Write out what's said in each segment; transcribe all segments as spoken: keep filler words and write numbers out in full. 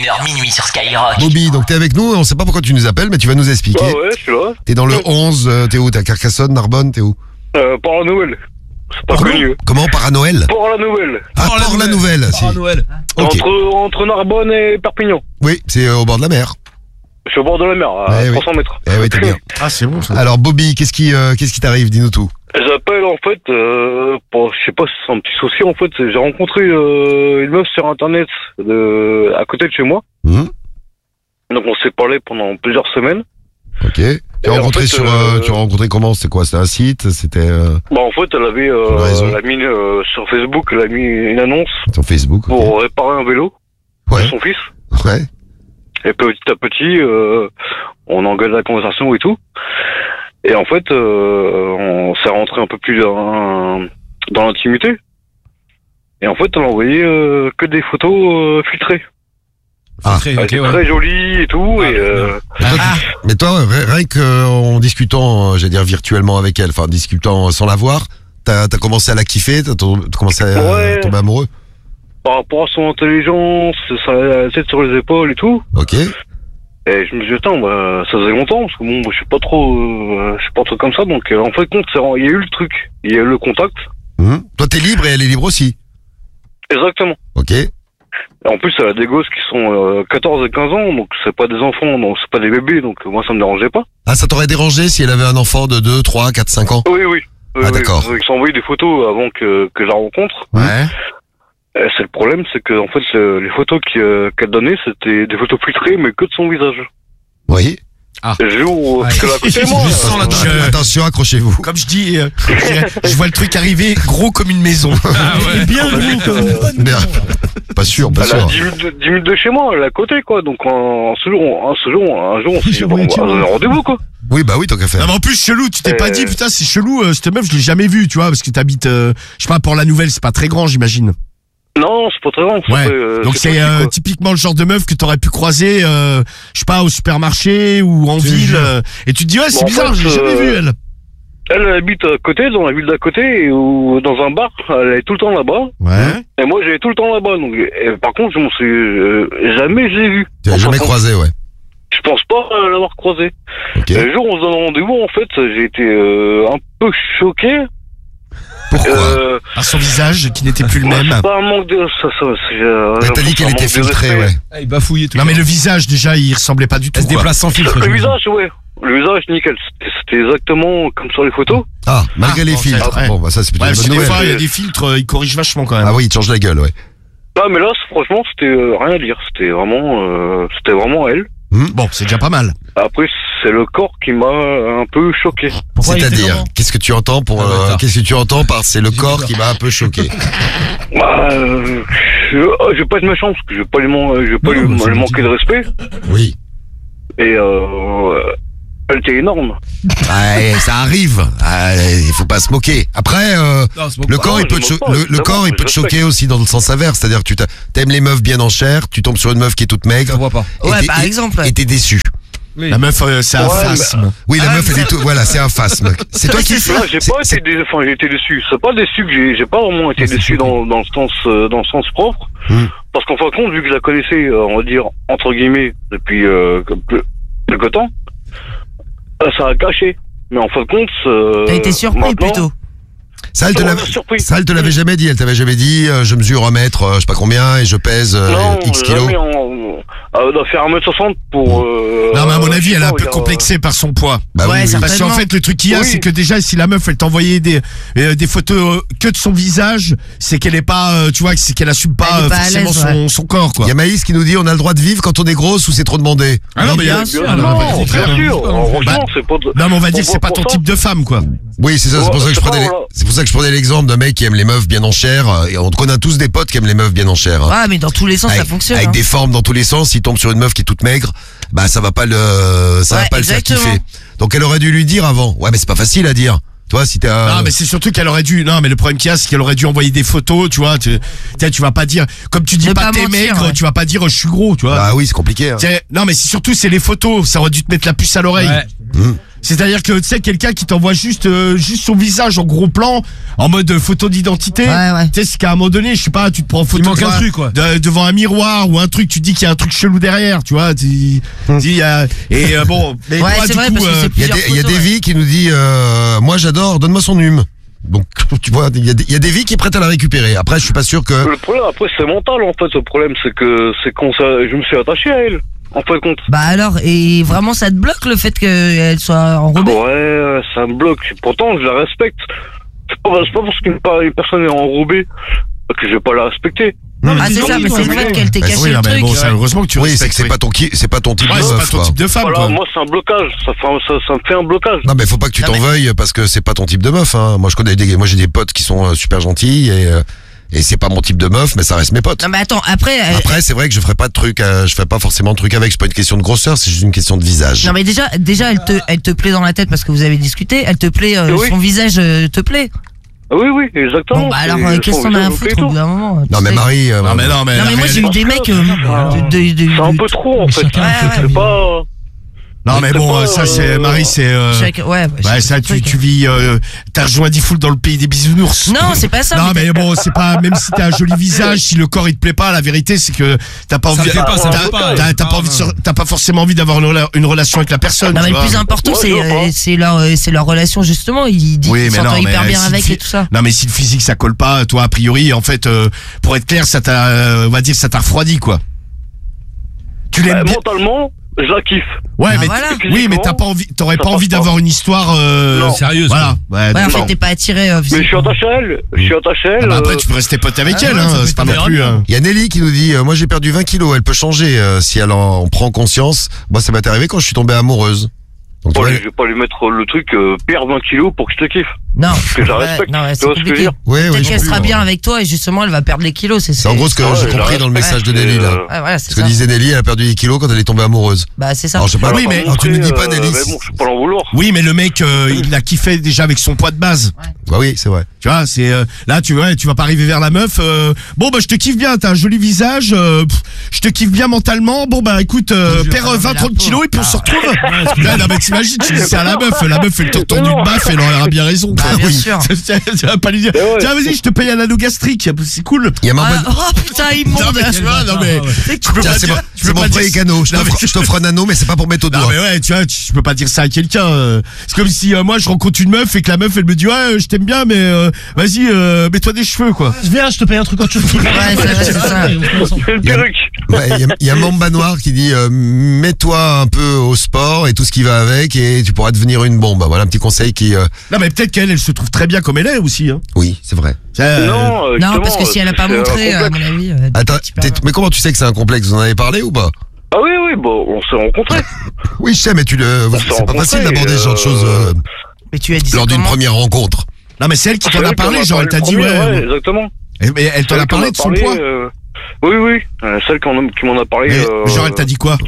heures minuit sur Skyrock. Bobby, donc t'es avec nous, on sait pas pourquoi tu nous appelles, mais tu vas nous expliquer. Ah ouais, je suis là. T'es dans le onze, euh, t'es où? T'es à Carcassonne, Narbonne, t'es où? Euh, par la nouvelle. C'est pas Comment, connu. comment par à Noël? Pour la nouvelle. Ah, Port la Port la Nouvelle. Nouvelle. Port la si. Noël. Ok. Entre, entre Narbonne et Perpignan. Oui, c'est euh, au bord de la mer. Je suis au bord de la mer, à Eh oui. trois cents mètres. Eh oui, t'es bien. Ah, c'est bon ça. Alors Bobby, qu'est-ce qui, euh, qu'est-ce qui t'arrive? Dis-nous tout. J'appelle en fait, euh, pour, je sais pas si c'est un petit souci en fait, c'est- j'ai rencontré euh, une meuf sur internet de, à côté de chez moi. Hum, Donc on s'est parlé pendant plusieurs semaines. ok. Tu Et as en rencontré fait, sur, euh, euh, tu as rencontré comment? C'était quoi? C'était un site? C'était euh, Bah en fait elle avait, Sur le réseau. euh, elle a mis euh, sur Facebook, elle a mis une annonce sur Facebook? ok. pour réparer un vélo Ouais. de son fils. Ouais. Et petit à petit, euh, on engage la conversation et tout. Et en fait, euh, on s'est rentré un peu plus dans, dans l'intimité. Et en fait, on a envoyé euh, que des photos euh, filtrées. Ah. Très, Elle ok, était ouais. très jolie et tout. Ah, et euh, Mais toi, Ah. tu- mais toi, ri- rien qu'en discutant, euh, j'allais dire virtuellement avec elle, enfin discutant sans la voir, t'as as commencé à la kiffer, t'as tom- t'as commencé à Ouais. tomber amoureux. par rapport à son intelligence, sa tête sur les épaules et tout. Ok. Et je me suis dit, attends, bah, ça faisait longtemps, parce que bon, je suis pas trop, euh, je suis pas trop comme ça. Donc, euh, en fait, compte, c'est- il y a eu le truc. Il y a eu le contact. Hum. Toi, t'es libre et elle est libre aussi. Exactement. Ok. Et en plus, elle a des gosses qui sont euh, quatorze et quinze ans, donc c'est pas des enfants, donc c'est pas des bébés, donc euh, moi ça me dérangeait pas. Ah, ça t'aurait dérangé si elle avait un enfant de deux, trois, quatre, cinq ans? Oui, oui. oui, Ah, oui. d'accord. Ils s'ont envoyé des photos avant que, que je la rencontre. Ouais. Et c'est le problème, c'est que en fait, le- les photos qui, euh, qu'elle donnait, c'était des photos filtrées, mais que de son visage. Oui. Et le jour où Ouais. qu'elle est à côté de moi. Je sens la Attention, Je- attention, accrochez-vous. Comme je dis, euh, je, je vois le truc arriver gros comme une maison. Ah ouais. Bien gros comme une bonne Mais, maison. pas sûr, pas Elle a sûr. dix minutes, de, dix minutes de chez moi, elle est à côté, quoi. Donc, en, en ce jour, en ce jour, un jour, on s'est dit, Sur bon, voiture. on a un rendez-vous, quoi. Oui, bah oui, tant qu'à Non faire. mais en plus chelou, tu t'es Euh. pas dit putain c'est chelou euh, cette meuf je l'ai jamais vue tu vois parce que t'habites euh, je sais pas Port la Nouvelle c'est pas très grand j'imagine. Non, c'est pas très grand. Ouais. Fait, euh, Donc c'est petit, euh, quoi. typiquement le genre de meuf que t'aurais pu croiser euh, je sais pas au supermarché ou en Je te ville jure. euh, et tu te dis ouais c'est Bon, en bizarre fait, je l'ai jamais euh, vue elle. Elle habite à côté, dans la ville d'à côté, ou dans un bar. Elle est tout le temps là-bas. Ouais. Et moi, j'allais tout le temps là-bas. Donc, et par contre, je m'en suis euh, jamais je l'ai vu. Tu l'as Enfin, jamais quand- croisé, ouais. Je pense pas euh, l'avoir croisé. Ok. Et le jour où on se donne rendez-vous, en fait, j'ai été euh, un peu choqué. Pourquoi? Euh, Par son visage qui n'était plus le moi, même. c'est pas un manque de. Ça, ça, c'est, euh, Mais t'as dit c'est qu'elle un était manque de filtrée, respect. ouais. Ah, il bafouillait tout Non mais ça. le visage déjà il ressemblait pas du tout. Elle se quoi. déplace sans filtre. Le j'imagine. visage, ouais. Le visage, nickel. C'était c'était exactement comme sur les photos. Ah, malgré Ah, les bon, filtres. c'est- ouais. Bon, bah ça, c'est plutôt Ouais une parce bonne que des nouvelle. fois il y a des filtres euh, ils corrigent vachement quand même. Ah oui, il te change la gueule, ouais. Ah, mais là, c'est- franchement, c'était euh, rien à dire. C'était vraiment, euh, c'était vraiment elle. Bon c'est déjà pas mal. Après, c'est le corps qui m'a un peu choqué. Pourquoi il était C'est-à-dire, comment qu'est-ce que tu entends pour, Ah, euh, bâtard. qu'est-ce que tu entends par c'est le J'ai corps peur. qui m'a un peu choqué? Bah, euh, je, oh, je vais pas être méchant parce que je vais pas lui, man- je vais pas Non, lui, mais c'est lui gentil. manquer de respect. Oui. Et euh, elle était énorme. Ouais, ça arrive. Ah, il faut pas se moquer. Après, euh, Non, c'est pas le quoi. corps, non, il peut je te me cho- moque pas, le, le évidemment, corps, il je peut te respecte. choquer aussi dans le sens inverse. C'est-à-dire que tu t'a- t'aimes les meufs bien en chair, tu tombes sur une meuf qui est toute Je maigre. vois pas. et Ouais, t'es- par et- exemple. Et t'es déçu. Oui. La meuf euh, c'est un Ouais, phasme. Oui, la Ah, meuf, elle mais- est tout, voilà, c'est un phasme. C'est toi qui, Là, j'ai c'est- pas c'est- été, dé- enfin, j'ai été déçu. C'est pas déçu que j'ai, j'ai pas vraiment été Ah, c'est déçu choqué. dans, dans le sens, euh, dans le sens propre. Hmm. Parce qu'en fin de compte, vu que je la connaissais, euh, on va dire, entre guillemets, depuis, euh, quelque quelque temps, euh, ça a caché. Mais en fin de compte, euh, T'as été surpris maintenant- plutôt. ça, elle te Ouais, l'avait, surpris. ça, elle te l'avait jamais dit. Elle t'avait jamais dit, euh, je mesure un mètre, euh, je sais pas combien, et je pèse euh, Non, X kilos. jamais, on, on doit faire un mètre soixante pour, euh, Non mais à mon euh, avis je sais elle est pas, un peu dire, complexée par son poids. Bah Ouais, oui, ça- oui. Parce qu'en Certainement. fait, le truc qu'il y a, Oui. c'est que déjà, si la meuf, elle t'envoyait des, euh, des photos euh, que de son visage, c'est qu'elle est pas, euh, tu vois, c'est qu'elle assume pas Elle est euh, pas à forcément l'aise, son, son corps, quoi. Il y a Maïs qui nous dit, on a le droit de vivre quand on est grosse ou c'est trop demandé. Ah non, mais il y a- bien Bien sûr. sûr, Ah, non, non, pas le contraire. bien sûr. Bah, Franchement, c'est pas de... Non, mais on va dire que Pour- c'est pas pour ton ça- type de femme, quoi. Oui, c'est ça, c'est pour ça que je Ouais, prenais, les- voilà. c'est pour ça que je prenais l'exemple d'un mec qui aime les meufs bien en chair, euh, et on connaît tous des potes qui aiment les meufs bien en chair. hein. Ouais, mais dans tous les sens, avec, ça fonctionne. avec hein. des formes dans tous les sens, s'il tombe sur une meuf qui est toute maigre, bah ça va pas le, ça va Ouais, pas le faire exactement. kiffer. Donc elle aurait dû lui dire avant. Ouais, mais c'est pas facile à dire. Toi, si t'as. Non, mais c'est surtout qu'elle aurait dû, non, mais le problème qu'il y a, c'est qu'elle aurait dû envoyer des photos, tu vois, tu, tu, tu vas pas dire, comme tu dis Ne pas pas que t'es mentir, maigre, ouais. tu vas pas dire, je suis gros, tu vois. Bah oui, c'est compliqué. Hein. Tu sais, non, mais c'est surtout, c'est les photos, ça aurait dû te mettre la puce à l'oreille. Ouais. Mmh. C'est-à-dire que tu sais quelqu'un qui t'envoie juste euh, juste son visage en gros plan en mode photo d'identité. Ouais, ouais. Tu sais c'est qu'à un moment donné, je sais pas, tu te prends en photo manque devant un truc, quoi. de- devant un miroir ou un truc, tu te dis qu'il y a un truc chelou derrière, tu vois, tu dis euh, et euh, bon, mais Ouais, toi, c'est du vrai, coup parce que euh, c'est Il y a plusieurs des, il y a photos, des ouais. vies qui nous dit euh, moi j'adore, donne-moi son hume. Donc tu vois, il y, a des- il y a des vies qui prêtent à la récupérer. Après, je suis pas sûr que. Le problème, après, c'est mental, en fait. Le problème, c'est que, c'est qu'on s'est- je me suis attaché à elle, en fin de compte. Bah alors, et vraiment ça te bloque le fait qu'elle soit enrobée? Ouais, ça me bloque. Pourtant, je la respecte. C'est pas, c'est pas parce qu'une pa- une personne est enrobée que je vais pas la respecter. Non, mais Ah t'es c'est ça, gentil, mais toi, c'est le mais fait bon. qu'elle t'ait Bah, caché oui, le non, mais truc. bon, c'est heureusement que tu Oui, c'est respectes. que c'est pas ton ki- c'est pas ton type Ouais, de c'est meuf. pas ton quoi. type de femme Voilà, quoi. moi, c'est un blocage. Ça, fait, un- ça, ça me fait un blocage. Non mais faut pas que tu Non, t'en mais- veuilles parce que c'est pas ton type de meuf. Hein. Moi je connais des, moi j'ai des potes qui sont euh, super gentils et euh, et c'est pas mon type de meuf, mais ça reste mes potes. Non mais attends, après... euh, Après c'est vrai que je ferai pas de trucs, euh, je ferai pas forcément de trucs avec. C'est pas une question de grosseur, c'est juste une question de visage. Non mais déjà, déjà elle te, elle te plaît dans la tête parce que vous avez discuté. Elle te plaît, euh, Oui. son visage euh, te plaît. Oui, oui, exactement. Bon bah alors C'est- euh, qu'est-ce son qu'on a à visage, foutre et au tout. bout d'un moment? tu Non mais sais. Marie, euh, Non mais non mais Non mais moi j'ai eu des mecs euh, de, de, de, C'est un de- peu trop, en Mais fait. chacun Ouais, fait ouais. comme C'est il pas. non mais c'est bon pas, euh, ça c'est euh, Marie c'est euh, chaque- ouais, ouais, ouais, chaque ça tu, truc, tu hein. vis euh, t'as rejoint Diffoul dans le pays des bisounours. Non c'est pas ça. Non mais mais bon c'est pas même si t'as un joli visage, si le corps il te plaît pas, la vérité c'est que t'as pas Ça envie me fait pas, ça me t'as- fait pas. t'as- t'as pas envie de sor- t'as pas forcément envie d'avoir une, rela- une relation avec la personne. Non mais tu le vois. plus important Ouais, c'est je vois. euh, c'est leur euh, c'est leur relation justement. Il dit Oui, qu'il mais s'entend non, hyper mais bien si avec le et tout ça. Non mais si le physique ça colle pas, toi a priori en fait euh, pour être clair ça t'a euh, on va dire ça t'a refroidi quoi. Tu l'aimes Bah, bien. mentalement, je la kiffe. Ouais Ah, mais voilà. t- oui mais t'as pas envie t'aurais Ça pas passe envie pas. d'avoir une histoire euh, Non. Sérieuse. voilà. Ouais, Ouais en donc- fait t'es pas attiré euh, Mais je suis physiquement. attaché à elle. Je suis attaché à elle. Ah bah après euh, tu peux rester pote avec Ah elle ouais, hein, ça peut c'est pas être non meilleur plus ami. euh, il y a Nelly qui nous dit euh, moi j'ai perdu vingt kilos, elle peut changer euh, si elle en, en prend conscience. Moi ça m'est arrivé quand je suis tombée amoureuse. Donc, tu Bon, vois, je vais pas lui mettre le truc euh, perdre vingt kilos pour que je te kiffe. Non. que je la Ouais, respecte. non, ouais, Tu c'est vois ce que je veux compliqué. dire ouais, ouais, Peut-être je qu'elle plus, sera moi. bien avec toi et justement elle va perdre les kilos. C'est C'est en gros ce que Ouais, j'ai je la compris dans le respecte, message de mais, Nelly là. euh, Ouais, voilà, c'est Ce que ça. disait Nelly, elle a perdu des kilos quand elle est tombée amoureuse. Bah c'est ça. Alors je sais pas. Elle oui, a pas mais- alors, tu ne montré, dis pas euh, Nelly. Mais bon, je peux pas l'en vouloir. Oui mais le mec euh, il a kiffé déjà avec son poids de base. Bah oui, c'est vrai. Tu vois, c'est euh, là tu vois, tu vas pas arriver vers la meuf. euh, bon bah je te kiffe bien, t'as un joli visage. euh, pff, je te kiffe bien mentalement. Bon bah écoute, euh, perds Ah, mais vingt la trente kilos et puis on se retrouve. Là, non mais t'imagines, tu dis ça à la meuf, la meuf elle te retend du baf, elle aura bien raison. Bah, quoi. bien Oui. sûr. Tu vas pas lui dire. Mais ouais. Tiens vas-y, je te paye un anneau gastrique, c'est cool. Il y a ma Ah, oh putain immonde. Non mais tu vois, non mais tu peux Tiens, pas c'est dire. mon, tu peux c'est mon pas prêt dire- canot. Je Non, t'offre mais- je t'offre un anneau, mais c'est pas pour mettre au Non doigt. mais ouais, tu vois, tu, je peux pas dire ça à quelqu'un. euh. C'est comme si euh, moi je rencontre une meuf et que la meuf elle me dit ouais, je t'aime bien, mais euh, vas-y, euh, mets-toi des cheveux quoi. Viens, je te paye un truc en cheveux. Ouais, c'est vrai, c'est ça. Une Il y a- perruque. Ouais, il y a, il y a Mamba Noir qui dit euh, mets-toi un peu au sport et tout ce qui va avec et tu pourras devenir une bombe. Voilà un petit conseil qui. euh, Non mais peut-être qu'elle elle se trouve très bien comme elle est aussi. Hein. Oui, c'est vrai. Euh, Non, euh, Non, parce que justement, si elle a pas c'est un montré, à complexe. mon avis. elle Attends, est super t'es- bien. mais comment tu sais que c'est un complexe? Vous en avez parlé ou pas? Ah oui, oui, bon, on s'est rencontrés. Oui, je sais, mais tu le. On s'est C'est pas facile rencontrés, d'aborder ce genre de euh, choses euh, Mais tu as dit lors d'une comment première rencontre. Non mais c'est elle qui t'en C'est a elle qui parlé, en genre elle t'a dit parlé ouais. le premier, euh, ouais, exactement. eh, Mais elle t'en Celle a qui m'en parlé de son parlé, poids. euh, Oui, oui, euh, celle qui en a- qui m'en a parlé. Mais, euh, genre elle t'a dit quoi?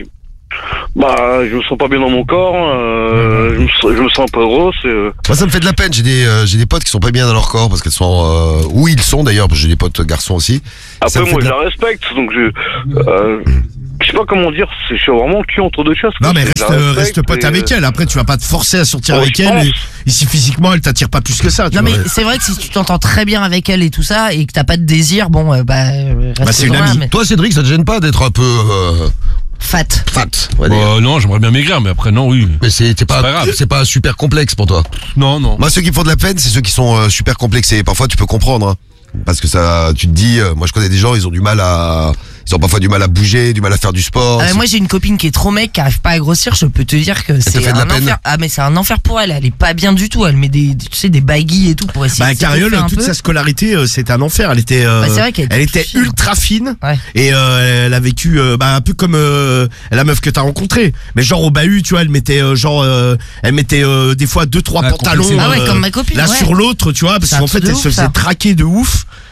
Bah, je me sens pas bien dans mon corps, euh, je, me sens, je me sens un peu grosse. Et, euh, Moi, ça me fait de la peine. J'ai des, euh, j'ai des potes qui sont pas bien dans leur corps parce qu'elles sont euh, où ils sont d'ailleurs. Parce que j'ai des potes garçons aussi. Ça après, me fait moi, de je la- la respecte, donc je. Euh, je sais pas comment dire, c'est- je suis vraiment le cul entre deux chaises. quoi. Non mais Je reste, la euh, respecte reste pote et, avec euh, elle. Après tu vas pas te forcer à sortir Ouais, avec je elle. pense. Et, et si physiquement elle t'attire pas plus que ça. Tu Non vois. mais c'est vrai que si tu t'entends très bien avec elle et tout ça et que t'as pas de désir, bon euh, bah euh, reste Bah, c'est une dans la- amie. mais Toi, Cédric, ça te gêne pas d'être un peu euh, fat. fat, on va dire. Bah, non, j'aimerais bien maigrir, mais après, non, oui. Mais c'est c'est pas, pas grave. c'est pas super complexe pour toi. Non, non. Moi, ceux qui me font de la peine, c'est ceux qui sont euh, super complexés. Parfois, tu peux comprendre, hein. Parce que ça, tu te dis, euh, moi, je connais des gens, ils ont du mal à, ils ont parfois du mal à bouger, du mal à faire du sport. Ah, C'est- moi j'ai une copine qui est trop mec, qui arrive pas à grossir, je peux te dire que te c'est fait de la un peine enfer. Ah mais c'est un enfer pour elle, elle est pas bien du tout, elle met des, tu sais, des baguilles et tout pour essayer Bah de Cariole, s'étoffer un toute peu. sa scolarité, euh, c'était un enfer. Elle était, euh, Bah, c'est vrai qu'elle était elle était fine. ultra fine. Ouais. Et euh, elle a vécu, euh, bah, un peu comme euh, la meuf que t'as rencontrée. Mais genre au bahut, tu vois, elle mettait euh, genre, euh, elle mettait euh, des fois deux trois Ah, pantalons. complexé. Ah ouais, euh, comme ma copine, L'un ouais. sur l'autre, tu vois, parce C'est un qu'en fait truc de elle ouf, se faisait ça. traquer de ouf.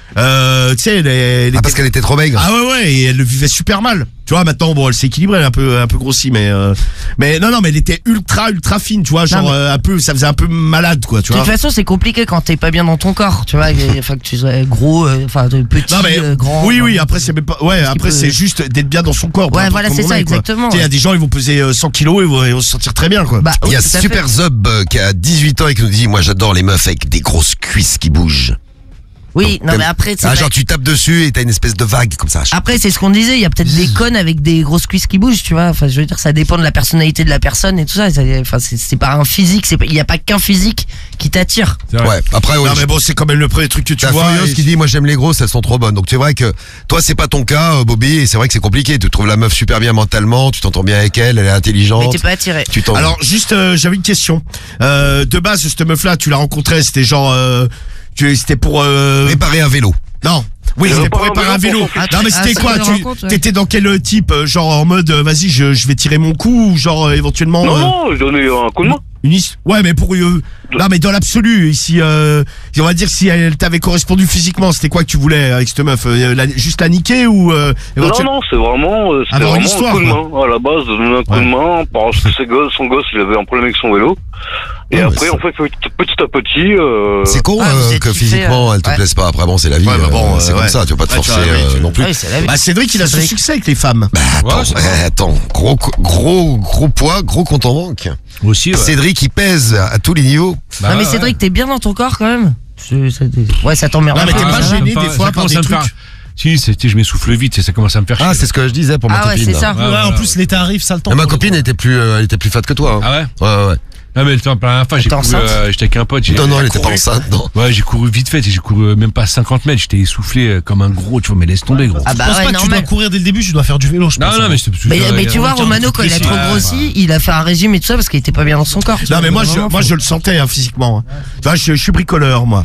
Euh, tu sais, elle, elle Ah, parce qu'elle était trop maigre. Ah ouais ouais, et elle le vivait super mal. Tu vois, maintenant bon, elle s'est équilibrée, elle est un peu un peu grossie, mais euh, mais non non, mais elle était ultra ultra fine, tu vois, genre Non, mais- euh, un peu, ça faisait un peu malade quoi, tu De vois. toute façon, c'est compliqué quand t'es pas bien dans ton corps, tu vois. Enfin, que tu sois gros, euh, enfin, de petit, Non mais euh, grand. oui oui, enfin, après c'est même pas ouais, après peut- c'est juste d'être bien dans son corps. peu Ouais, importe voilà, comment c'est on ça, est, quoi. exactement, Tu sais, il y a ouais. des gens, ils vont peser euh, cent kilos et vont, ils vont se sentir très bien quoi. Bah, Il y oui, a tout à fait. Super Zub euh, qui a dix-huit ans et qui nous dit, moi j'adore les meufs avec des grosses cuisses qui bougent. Oui, non, mais après, c'est Ah, pas- genre tu tapes dessus et t'as une espèce de vague comme ça. Après, c'est ce qu'on disait, il y a peut-être des connes avec des grosses cuisses qui bougent, tu vois. Enfin, je veux dire, ça dépend de la personnalité de la personne et tout ça. Ça- Enfin, c'est c'est pas un physique, c'est pas- il y a pas qu'un physique qui t'attire. C'est vrai. Ouais, après, ouais, Non mais bon, c'est quand même le premier truc que tu t'as vois. Furios et- qui dit, moi j'aime les grosses, elles sont trop bonnes. Donc c'est vrai que toi c'est pas ton cas, euh, Bobby, et c'est vrai que c'est compliqué. Tu trouves la meuf super bien mentalement, tu t'entends bien avec elle, elle est Mais intelligente. t'es pas attiré. Tu t'en... Alors juste, euh, j'avais une question. Euh, de base, cette meuf-là, tu l'as rencontrée, c'était genre, euh, tu, c'était pour. Euh... réparer un vélo. Non. Oui, Euh, c'était pour pas un réparer un vélo vélo. pour son fils. Non mais Ah, c'était ça, quoi c'est une Tu rencontre, ouais. t'étais dans quel type euh, genre en mode, euh, vas-y, je, je vais tirer mon coup ou genre euh, éventuellement. Non, euh, non, je donnais un coup de main. Une his- Ouais, mais pour euh, non, mais dans l'absolu, ici, euh, on va dire si elle t'avait correspondu physiquement, c'était quoi que tu voulais avec cette meuf, euh, la- juste la niquer ou euh, Non, éventuellement- non, c'est vraiment, euh, c'était Avoir une vraiment histoire, un coup de quoi. main. À la base, donner un coup Ouais. de main parce que ses gosses, son gosse, il avait un problème avec son vélo. Et Ouais, après, mais en fait, petit petit à petit, euh, C'est con Ah, vous euh, êtes que kiffé, physiquement euh, elle te ouais. plaise pas. Après bon, c'est la vie. Ouais, bah bon, euh, c'est euh, comme ouais. ça. Tu vas pas te Ouais, tu forcer vois, oui, euh, tu- non plus. Ah oui, c'est la vie. Bah Cédric, il a son Cédric. succès avec les femmes. Bah, attends, Ouais, c'est eh, attends, gros, co- gros, gros poids, gros compte en banque. Aussi, ouais. Cédric, il pèse à tous les niveaux. Bah, non, mais ouais, Cédric, t'es bien dans ton corps quand même. C'est- c'est- Ouais, ça t'emmerde. Non, mais un t'es peu, pas ça va. gêné ça me des fait- fois ça par commence des à me trucs. faire- Si, c'est- je m'essouffle vite, et ça commence à me faire chier. Ah, c'est ce que je disais pour ma Ah ouais, copine. c'est ça. Ouais, Ouais, voilà. en plus, l'été arrive, ça le temps. Mais ma pour le copine coup. était plus, euh, elle était plus fat que toi. hein. Ah ouais? Ouais, ouais. Non, mais le temps, la dernière fois, j'ai T'es couru, enceinte euh, j'étais avec un pote. j'ai- Non, non, elle j'ai était pas couru. enceinte, non. Ouais, j'ai couru vite fait, et j'ai couru euh, même pas cinquante mètres, j'étais essoufflé euh, comme un gros, tu vois, mais laisse tomber, gros. Ah Je bah pense ouais, pas que tu normal. dois courir dès le début, tu dois faire du vélo, je pense. Non, non, mais c'est Mais, mais tu vois, Romano, quand il a trop grossi, il a fait un régime et tout ça parce qu'il était pas bien dans son corps. tu Non vois, mais moi je, vraiment, moi faut- je le sentais hein, physiquement. Tu vois, je, je suis bricoleur moi.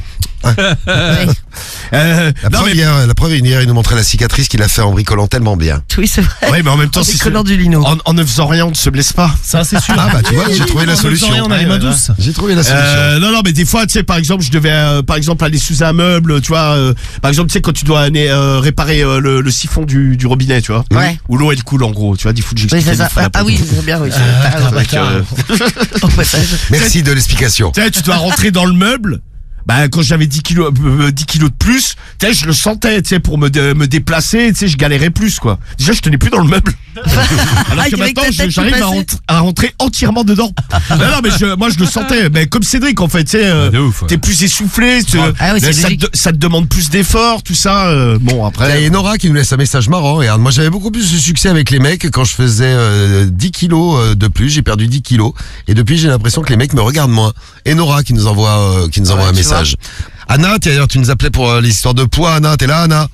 Ouais. Euh, La non preuve, mais hier, la preuve, hier, il nous montrait la cicatrice qu'il a fait en bricolant tellement bien. Oui, c'est vrai. ouais, mais en même temps En si décollant du lino. en, en ne faisant rien on ne se blesse pas. Ça, c'est sûr. Ah, bah, tu vois, j'ai trouvé la En faisant solution. rien, on a les mains douces. J'ai trouvé la solution. Euh, non non mais des fois tu sais par exemple je devais euh, par exemple aller sous un meuble tu vois euh, par exemple tu sais quand tu dois aller euh, réparer euh, le, le siphon du, du robinet tu vois Ouais. où l'eau elle coule en gros tu vois il faut que Oui, j'explique c'est ça. Ah, ah oui, c'est bien, oui. c'est- Ah, t'as raison. bah, tiens. Au passage. Merci de l'explication. tu sais tu dois rentrer dans le meuble. Bah quand j'avais dix kilos euh, dix kilos de plus tu sais je le sentais tu sais pour me dé- me déplacer tu sais je galérais plus quoi déjà je tenais plus dans le meuble alors Ah, que il y avait maintenant que ta je- tête qui j'arrive à, passait. rentrer- à rentrer entièrement dedans non non mais je, moi je le sentais mais comme Cédric en fait tu sais euh, De ouf, ouais. t'es plus essoufflé tu- Ah oui, c'est mais ça, logique. te, ça te demande plus d'efforts tout ça euh, bon Il y après a Nora qui nous laisse un message marrant. Regarde, moi j'avais beaucoup plus de succès avec les mecs quand je faisais euh, dix kilos euh, de plus. J'ai perdu dix kilos. Et depuis, j'ai l'impression que les mecs me regardent moins. Et Nora qui nous envoie, euh, qui nous envoie Ouais, un tu message. Anna, tiens, d'ailleurs, tu nous appelais pour euh, les histoires de poids. Anna, t'es là, Anna?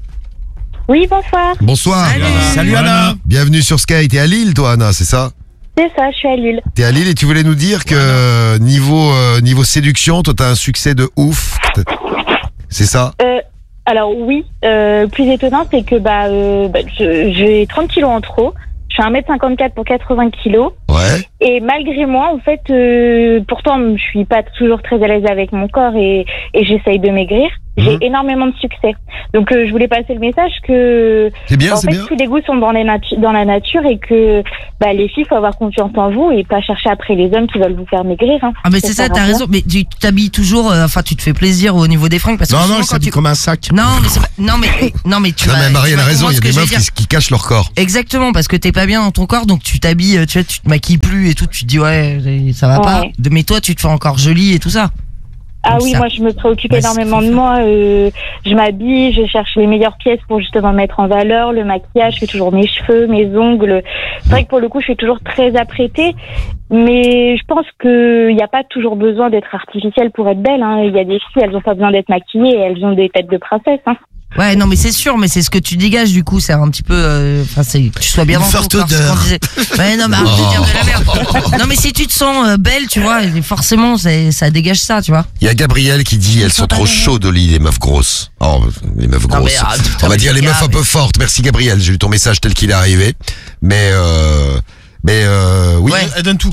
Oui, bonsoir. Bonsoir. Salut. salut Anna Bienvenue sur Sky. T'es à Lille, toi, Anna, c'est ça? C'est ça, je suis à Lille. T'es à Lille et tu voulais nous dire que euh, niveau euh, niveau séduction, toi, t'as un succès de ouf. C'est ça? Euh, alors oui, euh, plus étonnant, c'est que bah, euh, bah, je- j'ai trente kilos en trop. Je suis un mètre cinquante-quatre pour quatre-vingts kilos. Ouais. Et malgré moi, en fait, euh, pourtant, je suis pas toujours très à l'aise avec mon corps et, et j'essaye de maigrir. J'ai Mhm. énormément de succès. Donc, euh, je voulais passer le message que, C'est bien, en c'est fait, bien. tous les goûts sont dans, les natu- dans la nature et que bah, les filles, faut avoir confiance en vous et pas chercher après les hommes qui veulent vous faire maigrir. Hein. Ah, mais c'est ça, sert à t'as rien. raison. Mais tu t'habilles toujours, euh, enfin, tu te fais plaisir au niveau des fringues parce que non souvent, non quand ça dit tu. comme un sac Non, mais c'est pas- non, mais, non, mais tu Non, vas- mais Marie, tu elle a vas raison. Il y a comprendre ce des que je veux meufs dire. qui, qui cachent leur corps. Exactement, parce que t'es pas bien dans ton corps, donc tu t'habilles, tu vois, tu te maquilles plus et tout, tu te dis ouais, ça va pas. Ouais. De- Mais toi, tu te fais encore jolie et tout ça. Ah Donc oui, ça- moi je me préoccupe Ouais, énormément c'est de moi. Euh, je m'habille, je cherche les meilleures pièces pour justement mettre en valeur le maquillage. Je fais toujours mes cheveux, mes ongles. C'est vrai que pour le coup, je suis toujours très apprêtée. Mais je pense qu'il n'y a pas toujours besoin d'être artificielle pour être belle. Hein. Il y a des filles, elles n'ont pas besoin d'être maquillées, elles ont des têtes de princesse. Hein. Ouais, non, mais c'est sûr, mais c'est ce que tu dégages du coup, c'est un petit peu, euh, enfin, c'est que tu sois bien Une dans ton forte corps. c'est ce odeur. qu'on disait. Ouais, non, mais arrête de dire de la merde. Non, mais si tu te sens euh, belle, tu vois, forcément, c'est- ça dégage ça, tu vois. Il y a Gabriel qui dit elles sont trop chaudes au lit, les meufs grosses. Oh, les meufs Non, mais, grosses. ah, putain, On va mais dire les les meufs gars, un peu fortes. Merci Gabriel, j'ai eu ton message tel qu'il est arrivé. Mais euh, mais euh, oui. Ouais. Elle donne tout, quoi.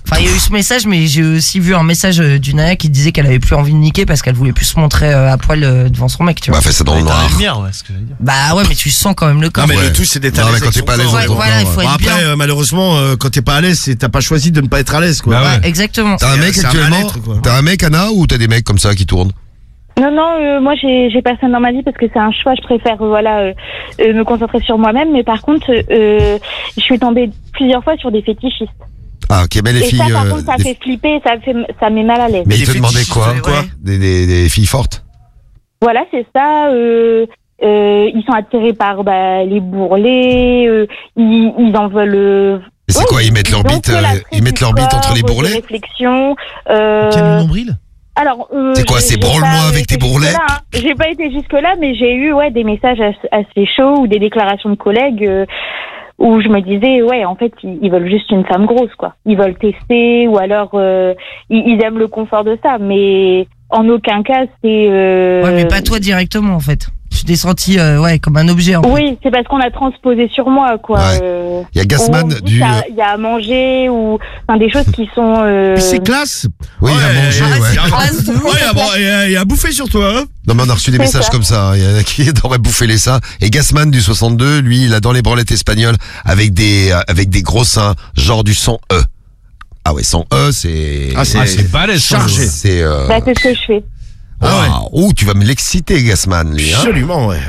Enfin, il y a eu ce message, mais j'ai aussi vu un message euh, d'une nana qui disait qu'elle avait plus envie de niquer parce qu'elle voulait plus se montrer euh, à poil euh, devant son mec, tu vois. Bah, fais ça dans le Dans la noir. lumière, ouais, ce que j'allais dire. Bah ouais, mais tu sens quand même le corps. Non, mais Ouais. le tout, c'est d'être à Non, l'aise. mais quand avec t'es son pas à l'aise corps. dans Ouais, ton voilà, il faut Bon, être après, bien. euh, malheureusement, euh, quand t'es pas à l'aise, c'est t'as pas choisi de ne pas être à l'aise, quoi. Bah ouais. Ouais, exactement. T'as un C'est- mec c'est un actuellement mal-être, quoi. T'as un mec, Anna, ou t'as des mecs comme ça qui tournent? Non, non, euh, moi j'ai j'ai personne dans ma vie parce que c'est un choix. Je préfère euh, voilà euh, euh, me concentrer sur moi-même. Mais par contre, euh, je suis tombée plusieurs fois sur des fétichistes. Ah, ok, mais les Et filles. ça, par euh, contre, ça des- fait flipper, ça fait, ça met mal à l'aise. Mais Les ils te demandaient fétichistes, quoi? ouais. Quoi des, des, des filles fortes? Voilà, c'est ça. Euh, euh, ils sont attirés par bah, les bourrelets. Euh, ils, ils en veulent. Euh, Et c'est ouais, quoi? Ils mettent leur ont bite, que euh, l'attrait ils mettent du leur bite entre les corps, bourrelets? des réflexions. Euh, Quel nombril? Alors, euh, C'est quoi, j'ai- c'est j'ai branle-moi pas avec été tes bourrelets? jusque-là, hein. J'ai pas été jusque-là, mais j'ai eu ouais des messages as- assez chauds ou des déclarations de collègues euh, où je me disais ouais en fait ils, ils veulent juste une femme grosse quoi. Ils veulent tester ou alors euh, ils, ils aiment le confort de ça, mais en aucun cas c'est. Euh... Ouais, mais pas toi directement en fait. Tu t'es senti euh, ouais comme un objet. En fait. Oui, c'est parce qu'on a transposé sur moi quoi. Ouais. Euh, Il y a Gassman on me dit du. qu'il y a- Il y, a à manger ou enfin des choses qui sont. Euh... Puis c'est classe. Oui, il a Ouais, mangé, ouais, ouais. il y a- classe de ouf. Ouais, il y a- bon, il y a- il y a bouffé sur toi, hein. Non, mais on a reçu des C'est messages ça. comme ça. hein. Il y en a qui auraient bouffé les seins. Et Gassman du soixante-deux, lui, il a dans les branlettes espagnoles avec des, euh, avec des gros seins, genre du son E. Ah ouais, son E, c'est. Ah, c'est- Ah, c'est balèze. ça. chargé. C'est. Euh... Bah, c'est ce que je fais. Ah ouais. waouh. Ouh, tu vas me l'exciter, Gassman, lui. Hein. Absolument, ouais.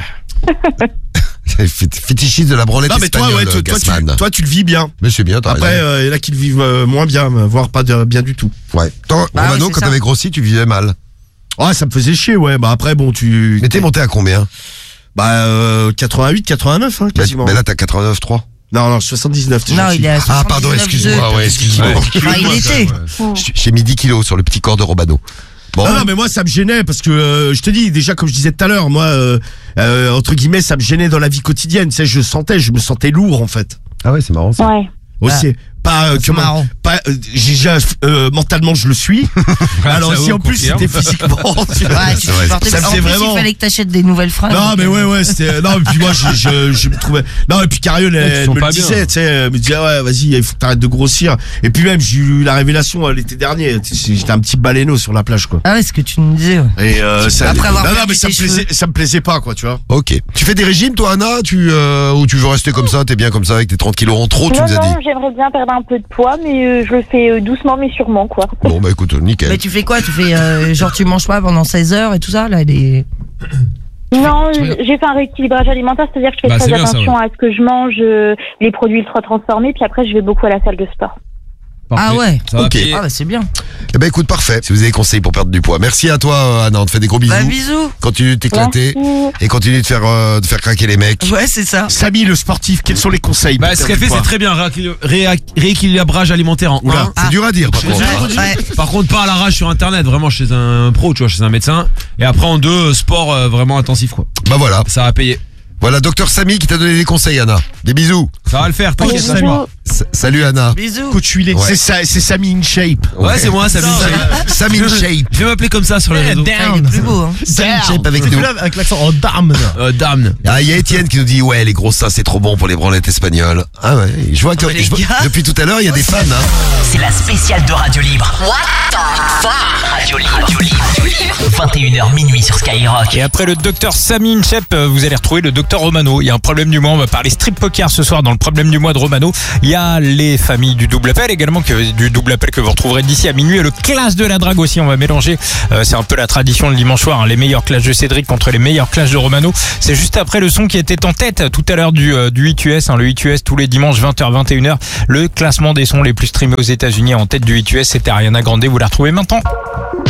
Fét- Fétichiste de la branlette Non, mais toi, espagnole, ouais, toi, toi, Gassman. tu, toi, tu le vis bien. Mais c'est bien, t'as Après, raison. euh, il y en a qui le vivent euh, moins bien, euh, voire pas de- bien du tout. Ouais. Toi, Bah Romano, oui, c'est quand ça. t'avais grossi, tu vivais mal. Ah, ça me faisait chier, ouais. Bah après, bon, tu. Mais t'es monté à combien? Bah, euh, quatre-vingt-huit, quatre-vingt-neuf, hein, Mais, quasiment. mais là, t'as quatre-vingt-neuf virgule trois. Non, non, soixante-dix-neuf, t'es Non, gentil. il est à Ah, pardon, soixante-dix-neuf excuse-moi, deux. ouais, excuse-moi. Ouais. Enfin, il était. J'ai- J'ai mis dix kilos sur le petit corps de Romano. Bon. Non, non, mais moi, ça me gênait parce que, euh, je te dis, déjà, comme je disais tout à l'heure, moi, euh, euh, entre guillemets, ça me gênait dans la vie quotidienne. Tu sais, je sentais, je me sentais lourd, en fait. Ah ouais, c'est marrant ça. Ouais. Aussi. Pas, euh, C'est comment, marrant. pas, euh, j'ai déjà, euh, mentalement, je le suis. Alors, ça si vaut, en plus, confirme. c'était physiquement. tu vois. Ouais, tu C'est vrai, supportais ça me pas. En faisait plus, vraiment- il fallait que t'achètes des nouvelles fringues. Non, mais ouais, ouais, c'était, non, et puis moi, je, je, je me trouvais, non, et puis Cariole, elle, Ils elle sont me le pas bien. disait, tu sais, elle me disait, ouais, vas-y, il faut que t'arrêtes de grossir. Et puis même, j'ai eu la révélation euh, l'été dernier, tu sais, j'étais un petit baleineau sur la plage, quoi. Ah ouais, ce que tu nous disais. Ouais. Et, euh, ça, Après avoir non, non, perdu mais ça me tes plaisait, ça me plaisait pas, quoi, tu vois. Ok. Tu fais des régimes, toi, Anna, tu, euh, ou tu veux rester comme ça, t'es bien comme ça avec tes trente kilos en trop, tu Non, nous as dit. non, j'aimerais bien perdre un peu de poids, mais euh, je le fais euh, doucement mais sûrement, quoi. Bon, bah écoute, nickel. Mais tu fais quoi? Tu fais euh, genre tu manges pas pendant seize heures et tout ça là des... Non, tu euh, regardes- j'ai fait un rééquilibrage alimentaire, c'est-à-dire que je fais Bah, très c'est bien, ça, attention ouais. à ce que je mange, euh, les produits ultra transformés, puis après je vais beaucoup à la salle de sport. Ah ouais. Ça va Ok. payer. Ah bah c'est bien. Eh ben écoute, parfait. Si vous avez des conseils pour perdre du poids. Merci à toi, euh, Anna. On te fait des gros bisous. Bah bisous. Continue de t'éclater Merci. et continue de faire, euh, de faire craquer les mecs. Ouais, c'est ça. Samy, le sportif, quels sont les conseils? Bah, pour ce perdre qu'elle du fait, poids c'est très bien. Rééquil- réa- Rééquilibrage alimentaire en Oula. un. C'est dur à dire, par contre. hein. Ouais. Par contre, pas à l'arrache sur internet, vraiment chez un pro, tu vois, chez un médecin. Et après, en deux, sport euh, vraiment intensif, quoi. Bah voilà. Ça va payer. Voilà, docteur Samy qui t'a donné des conseils, Anna. Des bisous. Ça va le faire, t'inquiète. Bisous. lâche pas. S- salut, Anna. Bisous. Coach huilé. Ouais. C'est ça, c'est Samy in shape. Ouais, c'est moi, ça me dit. Samy in shape. Je vais m'appeler comme ça sur les réseaux. Ah, il est plus beau hein. Samy in shape avec C'est nous. là avec l'accent en dame. Euh, Damn. Ah, il y a Étienne qui nous dit, ouais, les gros seins, c'est trop bon pour les branlettes espagnoles. Ah ouais, je vois que, mais les je vois- gars. depuis tout à l'heure, il y a des fans, hein. C'est la spéciale de Radio Libre. What the fuck Radio Libre. Radio Libre. Radio Libre. vingt et une heures minuit sur Skyrock. Et après le docteur Samy Inchep, euh, vous allez retrouver le docteur Romano. Il y a un problème du mois, on va parler strip poker ce soir dans le problème du mois de Romano. Il y a les familles du double appel également, que, du double appel que vous retrouverez d'ici à minuit. Et le clash de la drague aussi, on va mélanger. Euh, c'est un peu la tradition le dimanche soir, hein, les meilleurs clashs de Cédric contre les meilleurs clashs de Romano. C'est juste après le son qui était en tête tout à l'heure du, euh, du huit U S. Hein, le huit U S tous les dimanches vingt heures vingt et une heures. Le classement des sons les plus streamés aux États-Unis en tête du huit U S, c'était Ariana Grande. Vous la retrouvez maintenant.